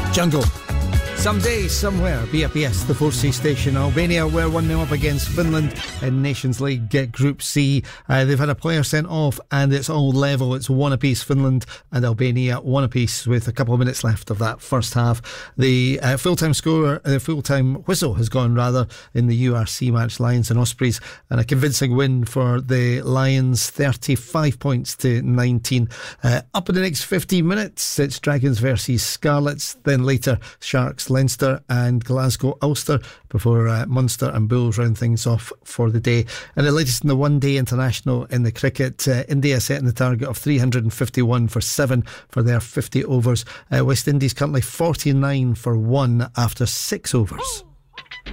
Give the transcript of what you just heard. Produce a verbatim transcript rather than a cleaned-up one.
Jungle. Someday, somewhere, B F B S, the Four C station. Albania were one nil up against Finland in Nations League Group C. Uh, they've had a player sent off and it's all level. It's one apiece, Finland and Albania, one apiece with a couple of minutes left of that first half. The uh, full-time score, the full-time whistle has gone rather in the U R C match, Lions and Ospreys, and a convincing win for the Lions, thirty-five points to nineteen. Uh, up in the next fifteen minutes, it's Dragons versus Scarlets, then later Sharks, Leinster and Glasgow Ulster, before uh, Munster and Bulls round things off for the day. And the latest in the one-day international in the cricket, uh, India setting the target of three hundred fifty-one for seven for their fifty overs. Uh, West Indies currently forty-nine for one after six overs.